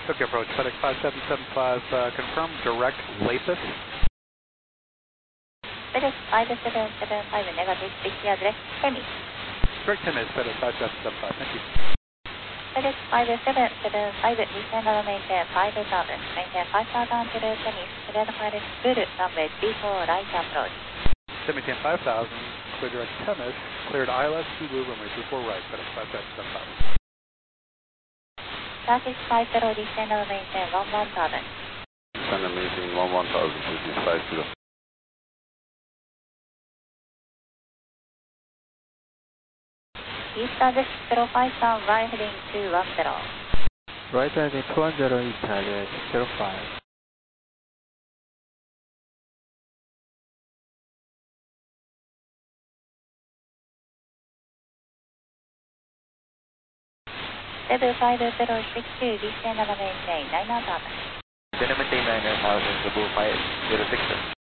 Tokyo approach, FedEx 5775, confirm direct Lapis. FedEx 5775 negative, reach address Temis. Direct Temis, FedEx 5775, thank you. FedEx 5775, descend and maintain 5000, maintain 5000 to Temis, clear the pilot, good, runway 34, right approach. Maintain 5000, clear direct Temis, cleared ILS, Zulu, runway 34 right, FedEx 5775. Turkish 50, descend and maintain 1000. Descend and maintain 1000, Turkish 50. Eastern 053, right heading 210. Right heading 210, Italia 605. Level 5062, descend and maintain 9000. Descend and maintain 9000, Cebu 506.